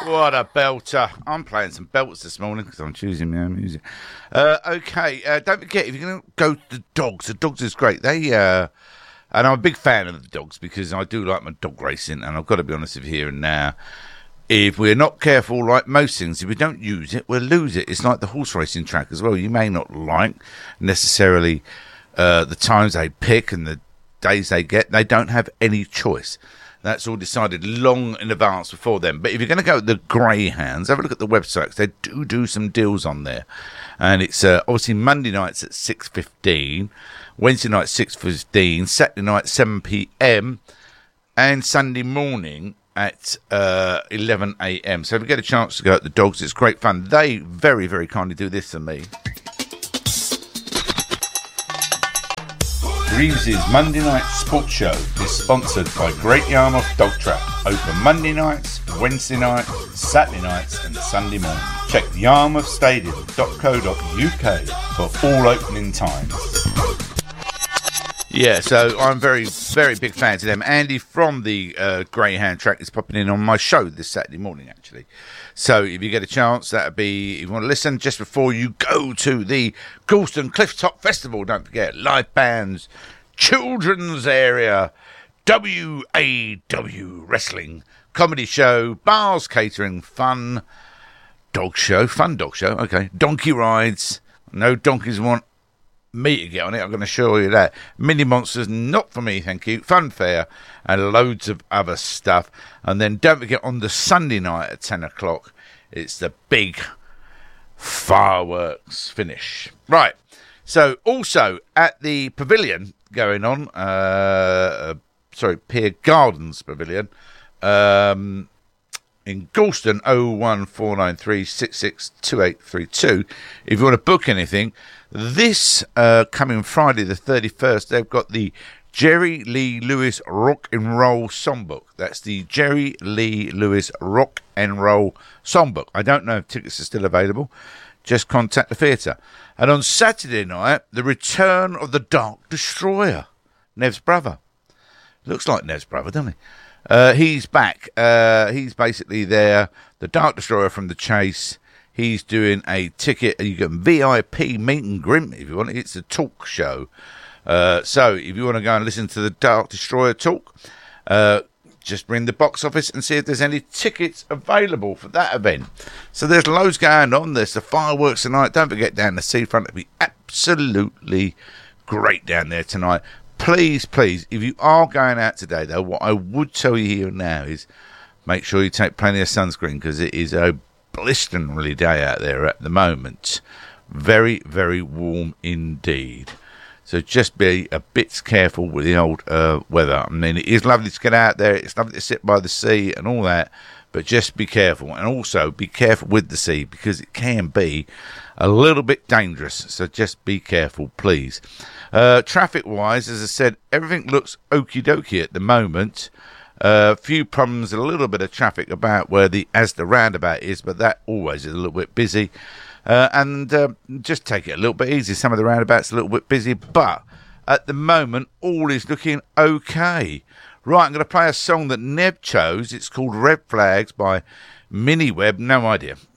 What a belter. I'm playing some belts this morning because I'm choosing my own music. Okay, don't forget, if you're going to go to the Dogs is great. And I'm a big fan of the Dogs because I do like my dog racing, and I've got to be honest with you here and now. If we're not careful, like most things, if we don't use it, we'll lose it. It's like the horse racing track as well. You may not like necessarily the times they pick and the days they get. They don't have any choice. That's all decided long in advance before them. But if you're going to go with the Greyhounds, have a look at the website. They do some deals on there. And it's obviously Monday nights at 6:15, Wednesday night 6:15, Saturday night 7 p.m, and Sunday morning at 11 a.m. So if you get a chance to go at the Dogs, it's great fun. They very, very kindly do this for me. Reeves' Monday Night Sports Show is sponsored by Great Yarmouth Dog Trap. Open Monday nights, Wednesday nights, Saturday nights and Sunday morning. Check yarmouthstadium.co.uk for all opening times. Yeah, so I'm very, very big fan of them. Andy from the Greyhound track is popping in on my show this Saturday morning, actually. So if you get a chance, that'd be, if you want to listen just before you go to the Goulston Clifftop Festival, don't forget, live bands, children's area, WAW wrestling, comedy show, bars, catering, fun dog show, okay, donkey rides, no donkeys want me to get on it, I'm going to show you that. Mini Monsters, not for me, thank you. Fun fair and loads of other stuff. And then don't forget, on the Sunday night at 10 o'clock, it's the big fireworks finish. Right, so also at the pavilion going on, Pier Gardens Pavilion, in Goulston, 01493 662832. If you want to book anything, this coming Friday the 31st, they've got the Jerry Lee Lewis Rock and Roll Songbook. That's the Jerry Lee Lewis Rock and Roll Songbook. I don't know if tickets are still available. Just contact the theatre. And on Saturday night, the return of the Dark Destroyer, Nev's brother. Looks like Nev's brother, doesn't he? He's back. He's basically there. The Dark Destroyer from the Chase. He's doing a ticket. You get VIP meet and greet if you want. It's a talk show. So if you want to go and listen to the Dark Destroyer talk, just ring the box office and see if there's any tickets available for that event. So there's loads going on. There's the fireworks tonight. Don't forget, down the seafront. It'll be absolutely great down there tonight. Please, if you are going out today, though, what I would tell you here now is make sure you take plenty of sunscreen because it is a blisteringly day out there at the moment. Very, very warm indeed. So just be a bit careful with the old weather. I mean, it is lovely to get out there. It's lovely to sit by the sea and all that. But just be careful. And also be careful with the sea because it can be a little bit dangerous. So just be careful, please. Traffic-wise, as I said, everything looks okie dokie at the moment. Few problems, a little bit of traffic about where the Asda roundabout is, but that always is a little bit busy. And just take it a little bit easy. Some of the roundabouts are a little bit busy, but at the moment, all is looking okay. Right, I'm going to play a song that Neb chose. It's called Red Flags by Minnie Webb. No idea.